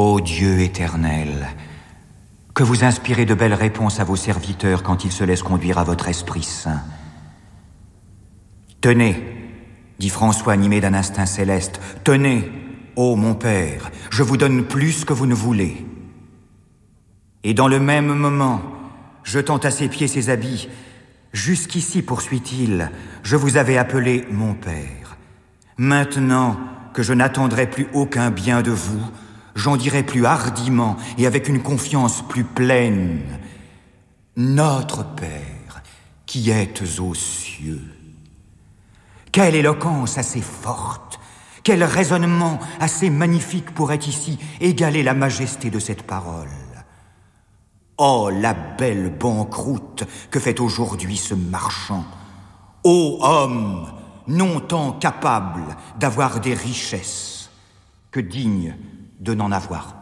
Ô Dieu éternel, que vous inspirez de belles réponses à vos serviteurs quand ils se laissent conduire à votre Esprit Saint. Tenez, dit François animé d'un instinct céleste, tenez, ô mon Père, je vous donne plus que vous ne voulez. Et dans le même moment, jetant à ses pieds ses habits, jusqu'ici, poursuit-il, je vous avais appelé mon Père. Maintenant que je n'attendrai plus aucun bien de vous, j'en dirai plus hardiment et avec une confiance plus pleine. Notre Père, qui êtes aux cieux. Quelle éloquence assez forte, quel raisonnement assez magnifique pourrait ici égaler la majesté de cette parole. Oh, la belle banqueroute que fait aujourd'hui ce marchand. Ô homme, non tant capable d'avoir des richesses que digne de n'en avoir